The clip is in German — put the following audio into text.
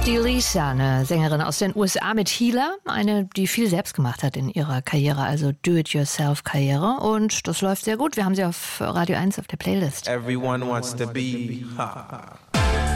Die Lisa, eine Sängerin aus den USA mit Healer, eine, die viel selbst gemacht hat in ihrer Karriere, also Do-it-yourself-Karriere. Und das läuft sehr gut. Wir haben sie auf Radio 1 auf der Playlist. Everyone wants to be